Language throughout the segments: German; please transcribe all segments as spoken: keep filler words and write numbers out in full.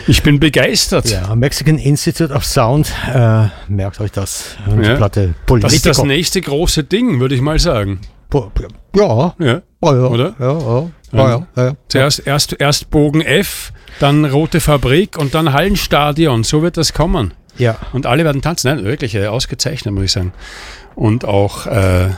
Ich bin begeistert. Ja, Mexican Institute of Sound, äh, merkt euch das. Und Ja. die Platte Politico. Das ist das nächste große Ding, würde ich mal sagen. Po- Ja, Ja. ja, ja, Oder? Ja, ja, ja, ja, ja. Zuerst erst, erst Bogen F, dann Rote Fabrik und dann Hallenstadion. So wird das kommen. Ja. Und alle werden tanzen. Nein, wirklich äh, ausgezeichnet, muss ich sagen. Und auch, äh,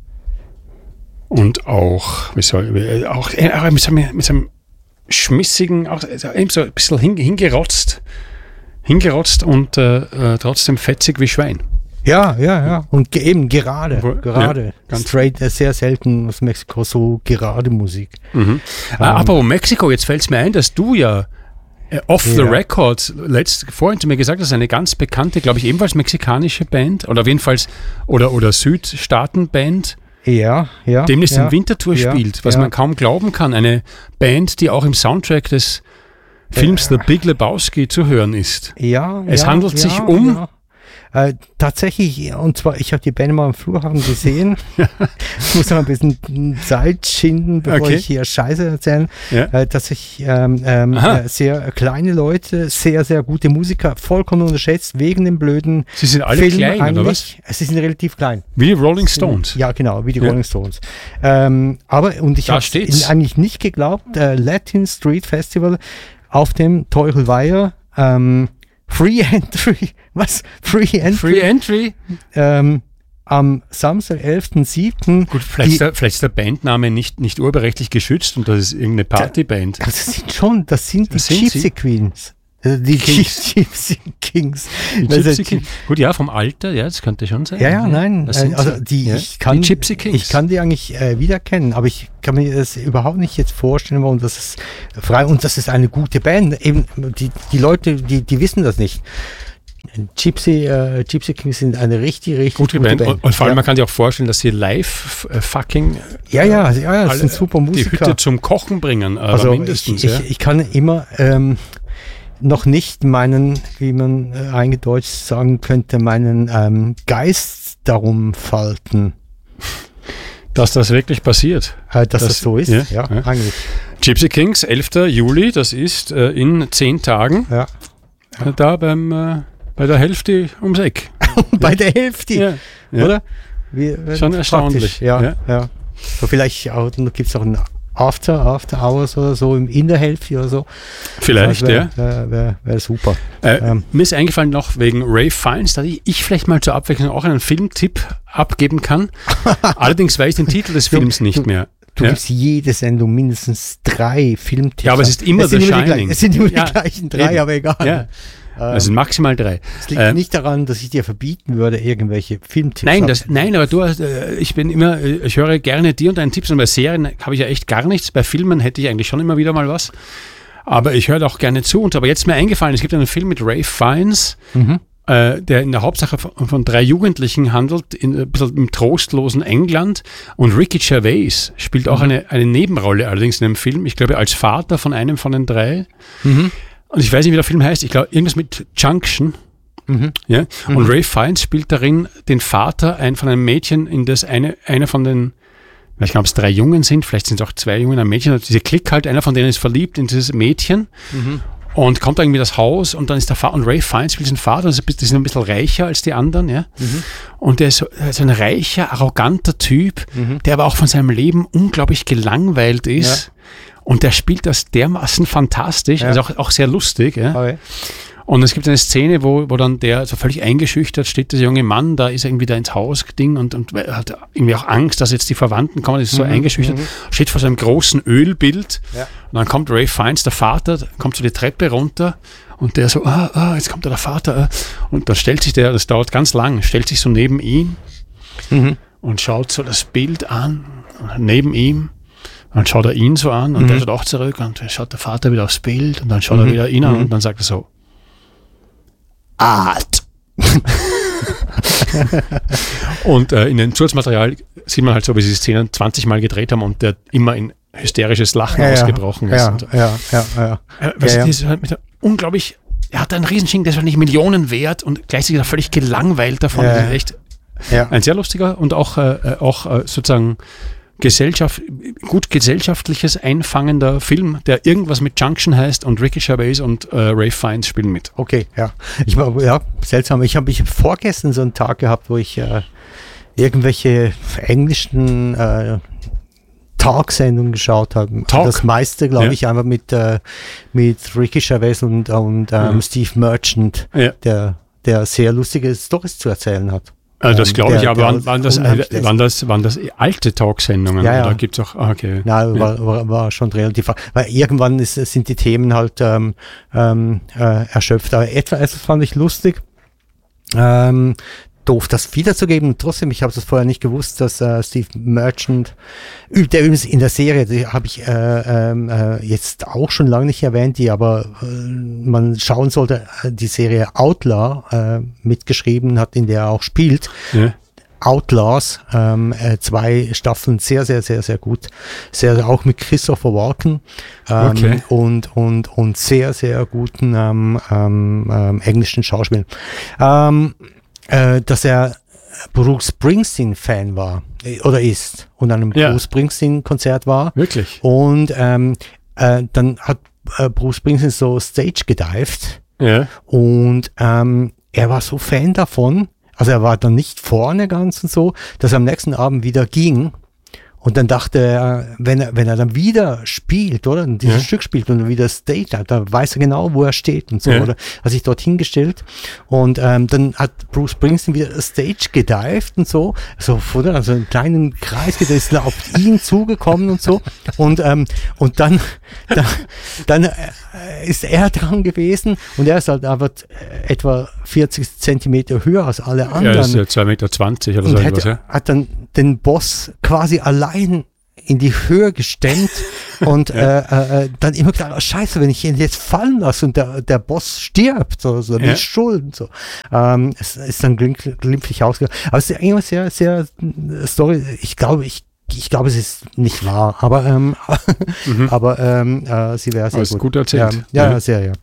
und auch, wie soll, äh, auch, äh, auch mit, so einem, mit so einem schmissigen, auch, also eben so ein bisschen hin, hingerotzt, hingerotzt und äh, äh, trotzdem fetzig wie Schwein. Ja, ja, ja. Und ge- eben gerade, Wo- gerade. ja, ganz- Straight, äh, sehr selten aus Mexiko so gerade Musik. Mhm. Ähm. Aber Mexiko, jetzt fällt es mir ein, dass du ja äh, off the Ja. record letzt, vorhin zu mir gesagt hast, eine ganz bekannte, glaube ich, ebenfalls mexikanische Band oder auf jeden Fall oder, oder Südstaaten-Band, Ja, ja. demnächst ja, in Winterthur ja, spielt, was ja. man kaum glauben kann. Eine Band, die auch im Soundtrack des Films The Big Lebowski zu hören ist. Ja, Es ja, handelt ja, sich um- Ja. Äh, tatsächlich, und zwar, ich habe die Band mal am Flughafen gesehen. Ich muss noch ein bisschen Zeit schinden, bevor Okay. ich hier Scheiße erzähle. Ja. Äh, dass ich ähm, ähm, Aha. äh, sehr kleine Leute, sehr, sehr gute Musiker, vollkommen unterschätzt, wegen dem blöden Sie sind alle Film klein, eigentlich. oder was? Sie sind relativ klein. Wie die Rolling Stones. Ja, genau, wie die Ja. Rolling Stones. Ähm, aber, und ich Da habe steht's. eigentlich nicht geglaubt, äh, Latin Street Festival auf dem Teuchelweiher, ähm, Free Entry, was? Free Entry? Free Entry. Ähm, am Samstag, elften siebten Gut, vielleicht, Die- ist der, vielleicht ist der Bandname nicht, nicht urheberrechtlich geschützt und das ist irgendeine Partyband. Das sind schon, das sind die Das sind Gypsy sie? Queens. Äh, Die Kings. Gypsy Kings. Die Also, Gypsy Kings. Gut, ja, vom Alter, ja, das könnte schon sein. Ja, ja, nein. Das äh, sind Also sie. die, Ja. ich kann, die Gypsy Kings. ich kann die eigentlich äh, wiedererkennen, aber ich kann mir das überhaupt nicht jetzt vorstellen, warum das ist frei und das ist eine gute Band. Eben die, die Leute, die, die wissen das nicht. Gypsy, äh, Gypsy Kings sind eine richtig, richtig Gute, gute Band. Band. Und, und vor allem, ja. man kann sich auch vorstellen, dass sie live äh, fucking ja, ja, ja, ja, das alle sind super die Musiker. Hütte zum Kochen bringen, aber Also mindestens. ich, ja. ich, ich kann immer ähm, noch nicht meinen, wie man äh, eingedeutscht sagen könnte, meinen ähm, Geist darum falten, Dass das wirklich passiert. äh, dass das, Das- so ist. ja, Ja, ja. eigentlich. Gypsy Kings, elften Juli, das ist äh, in zehn Tagen, Ja. äh, da beim, äh, bei der Hälfte ums Eck. Bei der Hälfte, Ja, ja. oder? Wie, äh, Schon erstaunlich, praktisch, Ja, ja. ja. So vielleicht auch, gibt es auch ein After, After Hours oder so im, in der Hälfte oder so. Vielleicht, Das ja. wäre wär, wär, wär super. Äh, Ähm. Mir ist eingefallen noch wegen Ray Fiennes, dass ich, ich vielleicht mal zur Abwechslung auch einen Filmtipp abgeben kann. Allerdings weiß ich den Titel des Films nicht mehr. Du Ja. gibst jede Sendung mindestens drei Filmtipps. Ja, aber es ist immer es sind The immer die Shining. gleichen- Es sind immer Ja, die gleichen drei, eben. aber egal. Ja. Es sind maximal drei. Es liegt Äh, nicht daran, dass ich dir verbieten würde, irgendwelche Filmtipps Nein, ab- das, nein, aber du hast, äh, ich bin immer, äh, ich höre gerne dir und deinen Tipps und bei Serien habe ich ja echt gar nichts. Bei Filmen hätte ich eigentlich schon immer wieder mal was. Aber ich höre auch gerne zu. Und aber jetzt ist mir eingefallen, es gibt einen Film mit Ray Fiennes, Mhm. äh, der in der Hauptsache von, von drei Jugendlichen handelt, in, ein bisschen im trostlosen England. Und Ricky Gervais spielt auch Mhm. eine, eine Nebenrolle allerdings in einem Film, ich glaube als Vater von einem von den drei. Mhm. Und ich weiß nicht, wie der Film heißt, ich glaube irgendwas mit Junction. Mhm. Ja? Und Ray Fiennes spielt darin den Vater ein, von einem Mädchen, in das eine, einer von den, ich glaube, es drei Jungen sind, vielleicht sind es auch zwei Jungen, ein Mädchen, und diese Klick halt, einer von denen ist verliebt in dieses Mädchen und kommt dann irgendwie in das Haus und dann ist der Vater, und Ray Fiennes spielt den Vater, und die sind ein bisschen reicher als die anderen, ja. Und der ist so, er ist ein reicher, arroganter Typ, der aber auch von seinem Leben unglaublich gelangweilt ist. Und der spielt das dermaßen fantastisch, Ja. also auch, auch sehr lustig, ja. Okay. Und es gibt eine Szene, wo, wo dann der so völlig eingeschüchtert steht, der junge Mann, da ist er irgendwie da ins Haus geding und, und hat irgendwie auch Angst, dass jetzt die Verwandten kommen, ist so Mhm, eingeschüchtert, mhm. steht vor so einem großen Ölbild Ja. und dann kommt Ray Fiennes, der Vater, kommt so die Treppe runter und der so, ah, ah, jetzt kommt da der Vater ah. Und dann stellt sich der, das dauert ganz lang, stellt sich so neben ihn Mhm. und schaut so das Bild an, neben ihm. Dann schaut er ihn so an und Mhm. der schaut auch zurück und dann schaut der Vater wieder aufs Bild und dann schaut Mhm. er wieder ihn an Mhm. und dann sagt er so, Art. Und äh, in dem Zusatzmaterial sieht man halt so, wie sie die Szenen zwanzig Mal gedreht haben und der immer in hysterisches Lachen Ja, ja. ausgebrochen ist. Ja, Und, ja, ja, ja. äh, was ja, ja. ist halt mit der unglaublich, er hat einen Riesenschinken, der ist wahrscheinlich Millionen wert und gleichzeitig ist er völlig gelangweilt davon. Ja. Das ist echt Ja. ein sehr lustiger und auch, äh, auch äh, sozusagen Gesellschaft, gut gesellschaftliches, einfangender Film, der irgendwas mit Junction heißt und Ricky Gervais und äh, Ralph Fiennes spielen mit. Okay, ja. Ich war, ja, seltsam. Ich habe ich hab vorgestern so einen Tag gehabt, wo ich äh, irgendwelche englischen äh, Talksendungen geschaut habe. Talk? Das meiste, glaube ja. ich, einfach mit, äh, mit Ricky Gervais und, und ähm, ja. Steve Merchant, ja. der, der sehr lustige Storys zu erzählen hat. Also das glaube ich, der, aber waren, waren, das, waren, das, waren das alte Talksendungen? Ja, ja. Oder gibt es auch, ah, okay. Nein, ja. war, war, war schon relativ, weil irgendwann ist, sind die Themen halt ähm, ähm, äh, erschöpft. Aber etwas fand ich lustig, ähm, doof, das wiederzugeben. Trotzdem, ich habe es vorher nicht gewusst, dass äh, Steve Merchant, der übrigens in der Serie, die habe ich äh, äh, jetzt auch schon lange nicht erwähnt, die aber äh, man schauen sollte, die Serie Outlaw äh, mitgeschrieben hat, in der er auch spielt. Ja. Outlaws, ähm, äh, zwei Staffeln, sehr, sehr, sehr, sehr gut. Sehr, auch mit Christopher Walken ähm, okay. und, und, und sehr, sehr guten ähm, ähm, ähm, englischen Schauspielern. Ähm, äh, dass er Bruce Springsteen-Fan war äh, oder ist und an einem ja. Bruce Springsteen-Konzert war. Wirklich? Und ähm, äh, dann hat äh, Bruce Springsteen so Stage gedived ja. und ähm, er war so Fan davon, also er war dann nicht vorne ganz und so, dass er am nächsten Abend wieder ging. Und dann dachte er, wenn er, wenn er dann wieder spielt, oder? Und dieses ja. Stück spielt und wieder Stage hat, da weiß er genau, wo er steht und so, ja. oder? Hat sich dort hingestellt. Und ähm, dann hat Bruce Springsteen wieder Stage gedived und so, so, oder? Also einen kleinen Kreis, der ist auf ihn zugekommen und so. Und, ähm, und dann, dann, dann äh, ist er dran gewesen und er ist halt aber äh, etwa vierzig Zentimeter höher als alle anderen. Ja, das ist ja zwei Meter zwanzig oder so und etwas, hätte, ja. hat dann den Boss quasi allein in die Höhe gestemmt und ja. äh, äh, dann immer gedacht, oh, scheiße, wenn ich ihn jetzt fallen lasse und der, der Boss stirbt, oder so, bin ja. ich schuld und so. Ähm, es ist dann glimpflich ausgegangen. Aber es ist eigentlich sehr, sehr Story, ich glaube, ich Ich glaube, es ist nicht wahr, aber ähm, mhm. aber ähm, äh, sie wäre sehr gut. gut erzählt. Ja, ja, ja, sehr, ja.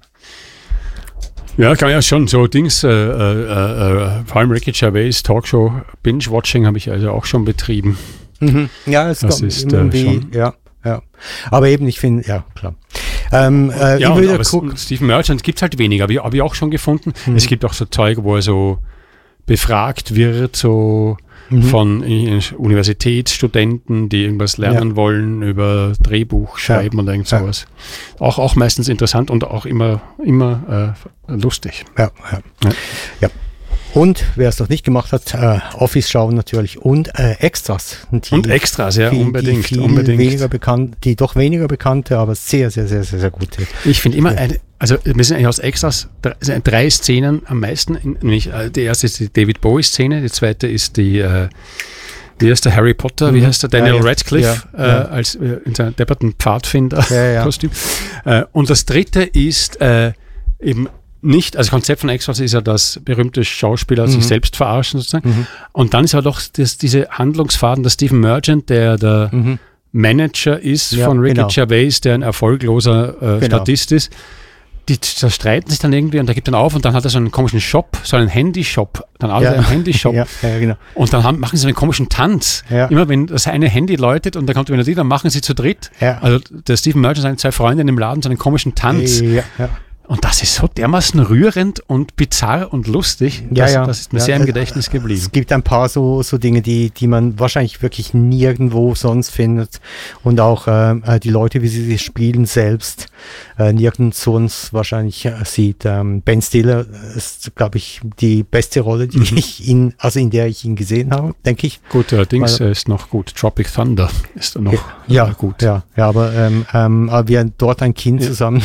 Ja, kann ja schon so Dings, äh, äh, äh, vor allem Ricky Gervais Talkshow, Binge-Watching habe ich also auch schon betrieben. Mhm. Ja, es das kommt ist irgendwie, äh, schon. ja, ja. Aber eben, ich finde, ja, klar. Ähm, äh, ja, immer wieder aber gucken. Stephen Merchant gibt es halt weniger, habe ich, hab ich auch schon gefunden. Mhm. Es gibt auch so Zeug, wo er so befragt wird, so mhm. von Universitätsstudenten, die irgendwas lernen ja. wollen über Drehbuch schreiben ja. oder irgend sowas. Ja. Auch, auch meistens interessant und auch immer, immer äh, lustig. Ja, ja. ja. ja. Und wer es noch nicht gemacht hat, äh, Office schauen natürlich und äh, Extras. Die, und Extras, ja, die, unbedingt. Die viel unbedingt. Weniger bekannt, die doch weniger bekannte, aber sehr, sehr, sehr, sehr, sehr gute. Ich finde immer, ja. eine, also wir sind eigentlich aus Extras drei, drei Szenen am meisten. Nämlich, äh, die erste ist die David Bowie-Szene, die zweite ist die, äh, wie heißt der Harry Potter, mhm. wie heißt der Daniel ja, ja. Radcliffe ja, ja. Äh, als äh, in seinem depperten Pfadfinder-Kostüm. Ja, ja. äh, und das dritte ist äh, eben nicht, also das Konzept von Extras ist ja, dass berühmte Schauspieler mhm. sich selbst verarschen sozusagen. Mhm. Und dann ist aber doch das, diese Handlungsfaden, der Stephen Merchant, der der mhm. Manager ist ja, von Ricky genau. Gervais, der ein erfolgloser äh, genau. Statist ist. Die zerstreiten sich dann irgendwie und der gibt dann auf und dann hat er so einen komischen Shop, so einen Handy-Shop, dann alle ja. einen Handy-Shop. ja, ja, genau. Und dann haben, machen sie so einen komischen Tanz. Ja. Immer wenn das eine Handy läutet und dann kommt die Melodie, dann machen sie zu dritt. Ja. Also der Stephen Merchant und seine zwei Freunde im Laden so einen komischen Tanz. Ja, ja. Und das ist so dermaßen rührend und bizarr und lustig. Ja, das, ja. das ist mir ja, sehr im Gedächtnis geblieben. Es gibt ein paar so, so Dinge, die, die man wahrscheinlich wirklich nirgendwo sonst findet. Und auch äh, die Leute, wie sie sie spielen selbst, äh, nirgends sonst wahrscheinlich äh, sieht. Ähm, Ben Stiller ist, glaube ich, die beste Rolle, die mhm. ich ihn, also in der ich ihn gesehen habe, denke ich. Gut, allerdings Weil, ist noch gut. Tropic Thunder ist noch ja, äh, gut. Ja, ja, aber ähm, ähm, wir dort ein Kind ja. zusammen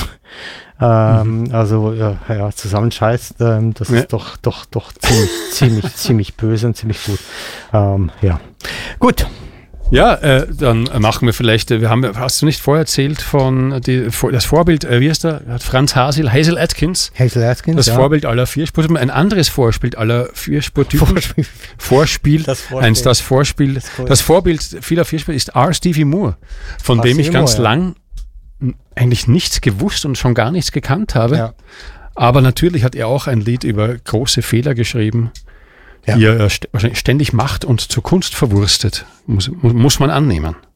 Ähm, mhm. Also ja, ja zusammenscheißt, ähm, das ja. ist doch doch doch ziemlich ziemlich ziemlich böse und ziemlich gut. Ähm, ja, gut. Ja, äh, dann machen wir vielleicht. Wir haben, hast du nicht vorher erzählt von die, das Vorbild? Äh, wie heißt der? Franz Hazel, Hazel Atkins. Hazel Atkins. Das ja. Vorbild aller Vierspurtypen. Ein anderes Vorbild aller Vierspurtypen. Vorspiel. Vorspiel. Das Vorspiel. Eins, das Vorspiel. Das, das Vorbild vieler Vierspur ist R. Stevie Moore, von R. dem ich Stevie ganz Moore, lang ja. eigentlich nichts gewusst und schon gar nichts gekannt habe. Ja. Aber natürlich hat er auch ein Lied über große Fehler geschrieben. Ja. die er st- wahrscheinlich ständig macht und zur Kunst verwurstet, muss, muss man annehmen.